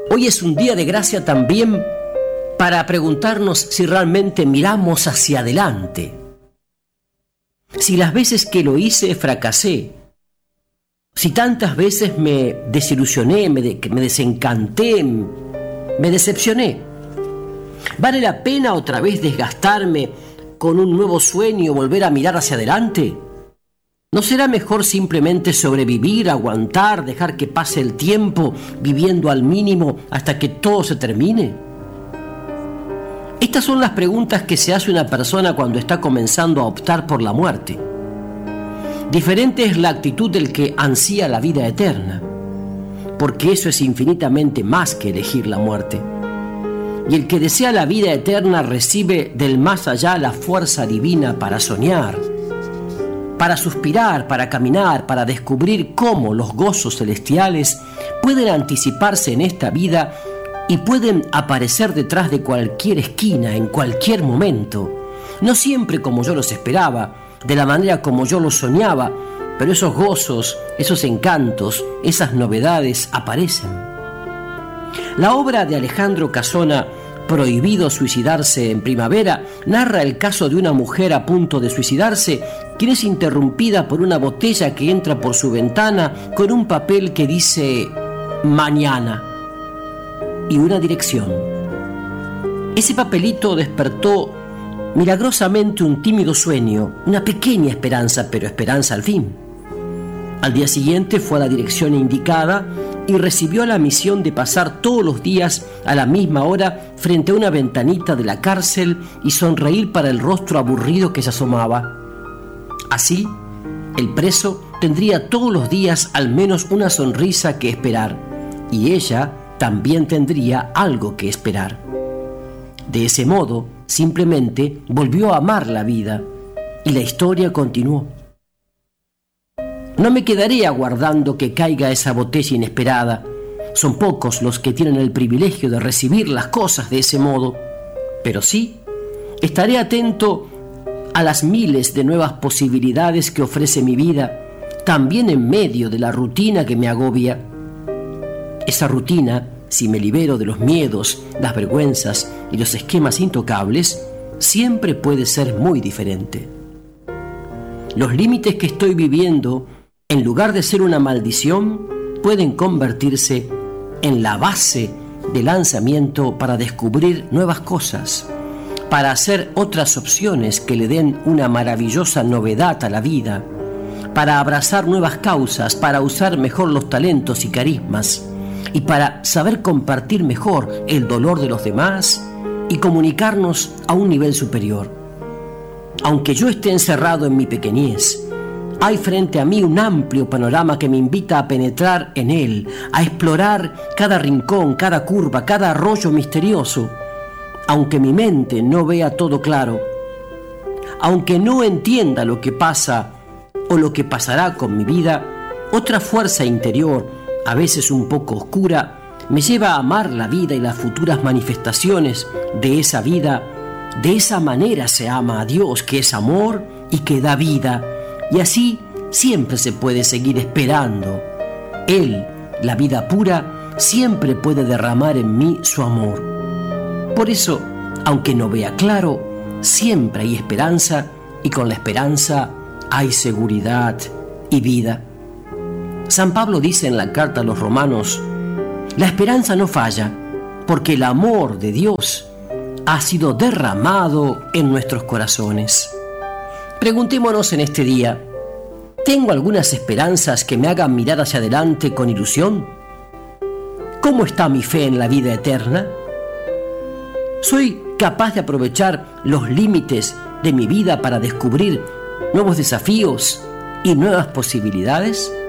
Hoy es un día de gracia también para preguntarnos si realmente miramos hacia adelante. Si las veces que lo hice fracasé, si tantas veces me desilusioné, me desencanté, me decepcioné, ¿vale la pena otra vez desgastarme con un nuevo sueño, volver a mirar hacia adelante? ¿No será mejor simplemente sobrevivir, aguantar, dejar que pase el tiempo, viviendo al mínimo hasta que todo se termine? Estas son las preguntas que se hace una persona cuando está comenzando a optar por la muerte. Diferente es la actitud del que ansía la vida eterna, porque eso es infinitamente más que elegir la muerte. Y el que desea la vida eterna recibe del más allá la fuerza divina para soñar, para suspirar, para caminar, para descubrir cómo los gozos celestiales pueden anticiparse en esta vida y pueden aparecer detrás de cualquier esquina, en cualquier momento. No siempre como yo los esperaba, de la manera como yo los soñaba, pero esos gozos, esos encantos, esas novedades aparecen. La obra de Alejandro Casona, Prohibido suicidarse en primavera, narra el caso de una mujer a punto de suicidarse, quien es interrumpida por una botella que entra por su ventana con un papel que dice mañana y una dirección. Ese papelito despertó milagrosamente un tímido sueño, una pequeña esperanza, pero esperanza al fin. Al día siguiente fue a la dirección indicada y recibió la misión de pasar todos los días a la misma hora frente a una ventanita de la cárcel y sonreír para el rostro aburrido que se asomaba. Así, el preso tendría todos los días al menos una sonrisa que esperar, y ella también tendría algo que esperar. De ese modo, simplemente volvió a amar la vida, y la historia continuó. No me quedaré aguardando que caiga esa botella inesperada. Son pocos los que tienen el privilegio de recibir las cosas de ese modo. Pero sí, estaré atento a las miles de nuevas posibilidades que ofrece mi vida, también en medio de la rutina que me agobia. Esa rutina, si me libero de los miedos, las vergüenzas y los esquemas intocables, siempre puede ser muy diferente. Los límites que estoy viviendo, en lugar de ser una maldición, pueden convertirse en la base de lanzamiento para descubrir nuevas cosas, para hacer otras opciones que le den una maravillosa novedad a la vida, para abrazar nuevas causas, para usar mejor los talentos y carismas, y para saber compartir mejor el dolor de los demás y comunicarnos a un nivel superior. Aunque yo esté encerrado en mi pequeñez, hay frente a mí un amplio panorama que me invita a penetrar en él, a explorar cada rincón, cada curva, cada arroyo misterioso. Aunque mi mente no vea todo claro, aunque no entienda lo que pasa o lo que pasará con mi vida, otra fuerza interior, a veces un poco oscura, me lleva a amar la vida y las futuras manifestaciones de esa vida. De esa manera se ama a Dios, que es amor y que da vida. Y así siempre se puede seguir esperando. Él, la vida pura, siempre puede derramar en mí su amor. Por eso, aunque no vea claro, siempre hay esperanza, y con la esperanza hay seguridad y vida. San Pablo dice en la carta a los Romanos: la esperanza no falla, porque el amor de Dios ha sido derramado en nuestros corazones. Preguntémonos en este día: ¿tengo algunas esperanzas que me hagan mirar hacia adelante con ilusión? ¿Cómo está mi fe en la vida eterna? ¿Soy capaz de aprovechar los límites de mi vida para descubrir nuevos desafíos y nuevas posibilidades?